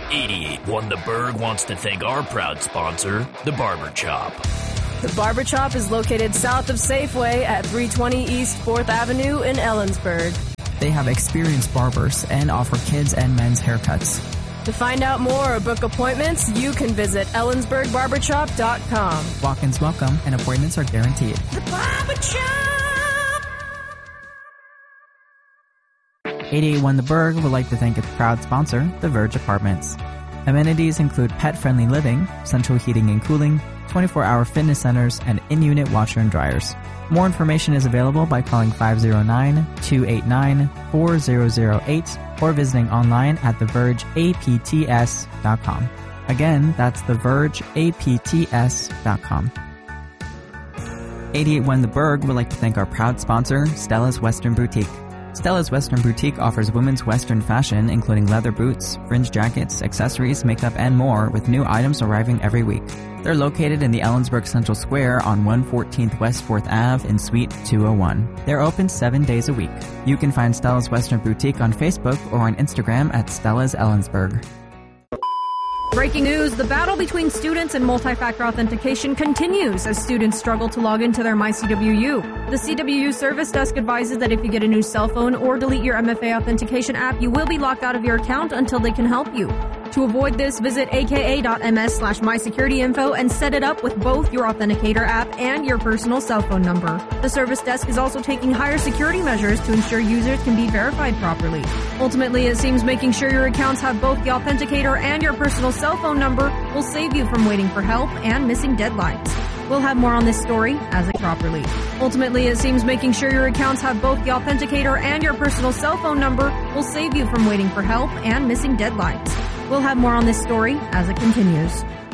88.1 The Berg wants to thank our proud sponsor, The Barber Chop. The Barber Chop is located south of Safeway at 320 East 4th Avenue in Ellensburg. They have experienced barbers and offer kids and men's haircuts. To find out more or book appointments, you can visit ellensburgbarbershop.com. Walk-ins welcome and appointments are guaranteed. The Barber Chop! 88.1 The Berg would like to thank its proud sponsor, The Verge Apartments. Amenities include pet-friendly living, central heating and cooling, 24-hour fitness centers, and in-unit washer and dryers. More information is available by calling 509-289-4008 or visiting online at thevergeapts.com. Again, that's thevergeapts.com. 88.1 The Berg would like to thank our proud sponsor, Stella's Western Boutique. Stella's Western Boutique offers women's Western fashion, including leather boots, fringe jackets, accessories, makeup, and more, with new items arriving every week. They're located in the Ellensburg Central Square on 114th West 4th Ave in Suite 201. They're open 7 days a week. You can find Stella's Western Boutique on Facebook or on Instagram at Stella's Ellensburg. Breaking news, the battle between students and multi-factor authentication continues as students struggle to log into their MyCWU. The CWU service desk advises that if you get a new cell phone or delete your MFA authentication app, you will be locked out of your account until they can help you. To avoid this, visit aka.ms/mysecurityinfo and set it up with both your Authenticator app and your personal cell phone number. The service desk is also taking higher security measures to ensure users can be verified properly. Ultimately, it seems making sure your accounts have both the Authenticator and your personal cell phone number will save you from waiting for help and missing deadlines. We'll have more on this story as it properly. Ultimately, it seems making sure your accounts have both the Authenticator and your personal cell phone number will save you from waiting for help and missing deadlines. We'll have more on this story as it continues.